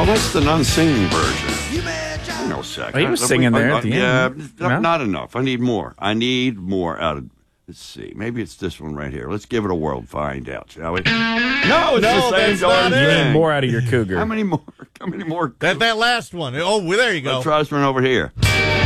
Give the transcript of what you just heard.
No, that's the non-singing version. No second. Oh, he was singing there at the end. Yeah, No? not enough. I need more. out of. Let's see. Maybe it's this one right here. Let's give it a whirl and find out, shall we? No, it's the same darn You thing. need more out of your cougar. How many more? How many more? That last one. Oh, well, there you go. Let's try this one over here.